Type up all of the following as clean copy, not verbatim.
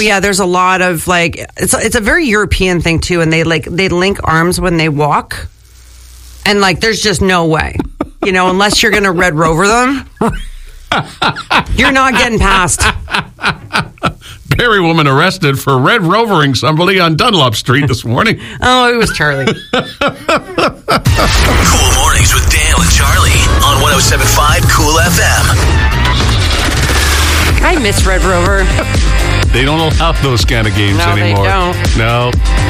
yeah, there's a lot of like it's a very European thing too, and they link arms when they walk, and like there's just no way, unless you're gonna Red Rover them, you're not getting past. Barrie woman arrested for Red Rovering somebody on Dunlop Street this morning. Oh, it was Charlie. Cool Mornings with Dale and Charlie on 107.5 Cool FM. I miss Red Rover. They don't allow those kind of games anymore. They don't. No.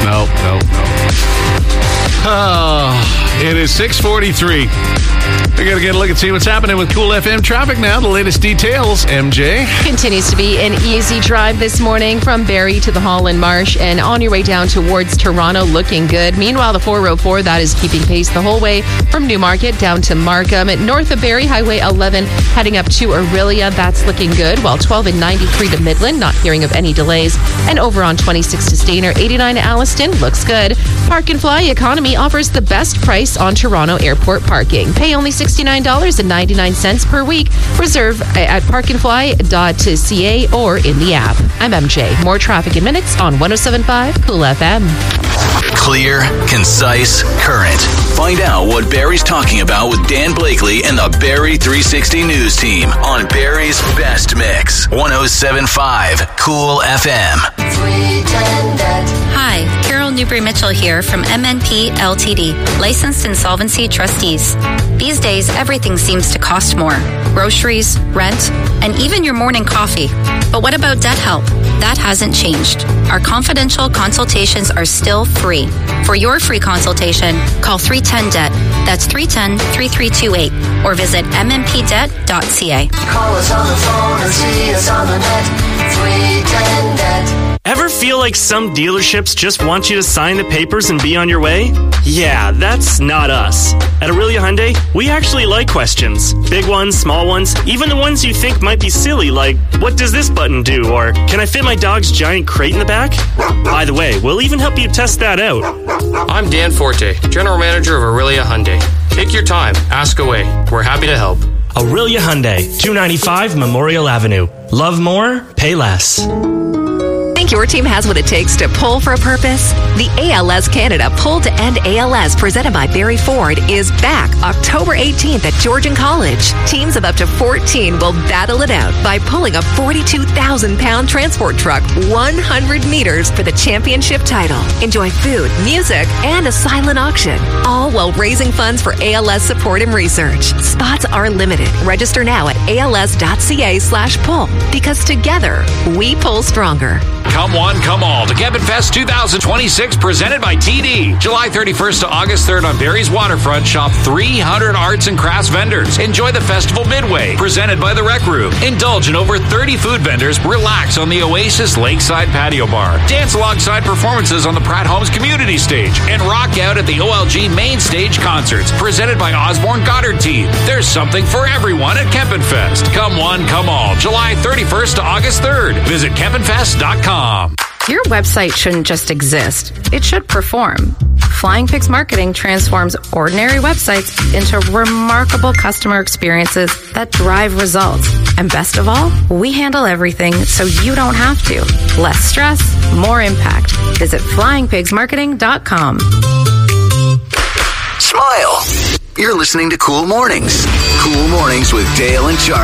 It is 6:43. We got to get a look and see what's happening with Cool FM traffic now. The latest details, MJ. Continues to be an easy drive this morning from Barrie to the Holland Marsh and on your way down towards Toronto, looking good. Meanwhile, the 404, that is keeping pace the whole way from Newmarket down to Markham. North of Barrie, Highway 11, heading up to Orillia, that's looking good. While 12 and 93 to Midland, not hearing of any delays. And over on 26 to Stainer, 89 to Alliston, looks good. Park and Fly Economy offers the best price on Toronto Airport parking. Pay only $69.99 per week. Reserve at parkandfly.ca or in the app. I'm MJ. More traffic in minutes on 107.5 Cool FM. Clear, concise, current. Find out what Barrie's talking about with Dan Blakely and the Barrie 360 News team on Barrie's Best Mix. 107.5 Cool FM. Hi, Carol Newbury-Mitchell here from MNP Ltd, licensed insolvency trustees. These days, everything seems to cost more. Groceries, rent, and even your morning coffee. But what about debt help? That hasn't changed. Our confidential consultations are still free. For your free consultation, call 310-DEBT. That's 310-3328. Or visit mmpdebt.ca. Call us on the phone or see us on the net. 310-DEBT. Ever feel like some dealerships just want you to sign the papers and be on your way? Yeah, that's not us. At Orillia Hyundai, we actually like questions. Big ones, small ones, even the ones you think might be silly, like, what does this button do? Or, can I fit my dog's giant crate in the back? By the way, we'll even help you test that out. I'm Dan Forte, General Manager of Orillia Hyundai. Take your time, ask away. We're happy to help. Orillia Hyundai, 295 Memorial Avenue. Love more, pay less. Think your team has what it takes to pull for a purpose? The ALS Canada Pull to End ALS presented by Barrie Ford is back October 18th at Georgian College. Teams of up to 14 will battle it out by pulling a 42,000-pound transport truck 100 meters for the championship title. Enjoy food, music, and a silent auction, all while raising funds for ALS support and research. Spots are limited. Register now at als.ca/pull because together we pull stronger. Come one, come all to Kempin Fest 2026 presented by TD. July 31st to August 3rd on Barrie's Waterfront. Shop 300 arts and crafts vendors. Enjoy the Festival Midway presented by the Rec Room. Indulge in over 30 food vendors. Relax on the Oasis Lakeside Patio Bar. Dance alongside performances on the Pratt Homes Community Stage. And rock out at the OLG Main Stage Concerts presented by Osborne Goddard Team. There's something for everyone at Kempin Fest. Come one, come all. July 31st to August 3rd. Visit kempinfest.com. Your website shouldn't just exist. It should perform. Flying Pigs Marketing transforms ordinary websites into remarkable customer experiences that drive results. And best of all, we handle everything so you don't have to. Less stress, more impact. Visit flyingpigsmarketing.com. Smile. You're listening to Cool Mornings. Cool Mornings with Dale and Charlie.